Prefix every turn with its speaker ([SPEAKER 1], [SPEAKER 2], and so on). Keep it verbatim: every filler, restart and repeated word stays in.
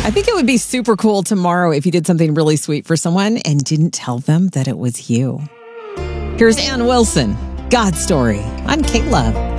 [SPEAKER 1] I think it would be super cool tomorrow if you did something really sweet for someone and didn't tell them that it was you. Here's Ann Wilson, God Story on K-Love.